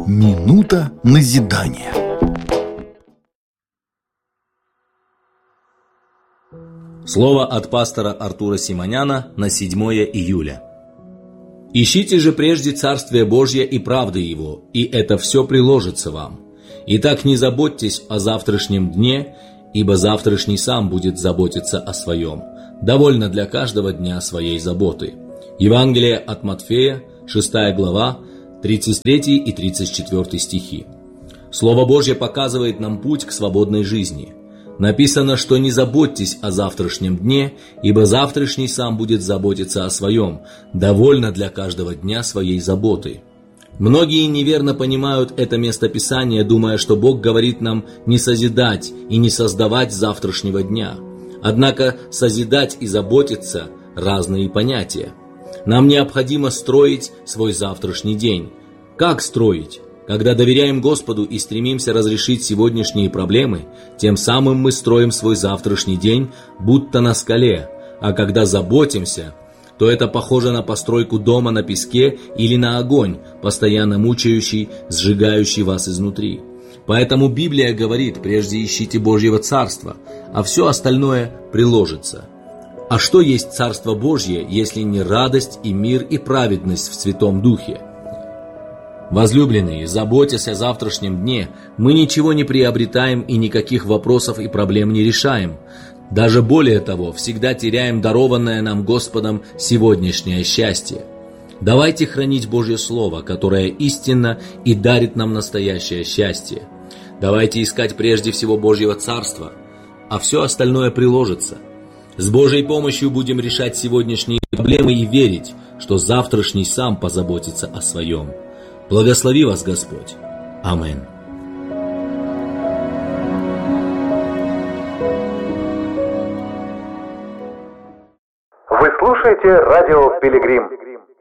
Минута назидания. Слово от пастора Артура Симоняна на 7 июля. «Ищите же прежде Царствие Божье и правды Его, и это все приложится вам. Итак, не заботьтесь о завтрашнем дне, ибо завтрашний сам будет заботиться о своем. Довольно для каждого дня своей заботы». Евангелие от Матфея, 6 глава, 33 и 34 стихи. Слово Божье показывает нам путь к свободной жизни. Написано, что не заботьтесь о завтрашнем дне, ибо завтрашний сам будет заботиться о своем. Довольно для каждого дня своей заботы. Многие неверно понимают это местописание, думая, что Бог говорит нам не созидать и не создавать завтрашнего дня. Однако созидать и заботиться – разные понятия. Нам необходимо строить свой завтрашний день. Как строить? Когда доверяем Господу и стремимся разрешить сегодняшние проблемы, тем самым мы строим свой завтрашний день, будто на скале, а когда заботимся, то это похоже на постройку дома на песке или на огонь, постоянно мучающий, сжигающий вас изнутри. Поэтому Библия говорит: прежде ищите Божьего Царства, а все остальное приложится. А что есть Царство Божье, если не радость и мир и праведность в Святом Духе? Возлюбленные, заботясь о завтрашнем дне, мы ничего не приобретаем и никаких вопросов и проблем не решаем. Даже более того, всегда теряем дарованное нам Господом сегодняшнее счастье. Давайте хранить Божье Слово, которое истинно и дарит нам настоящее счастье. Давайте искать прежде всего Божьего Царства, а все остальное приложится. С Божьей помощью будем решать сегодняшние проблемы и верить, что завтрашний сам позаботится о своем. Благослови вас Господь. Аминь. Вы слушаете радио «Пилигрим».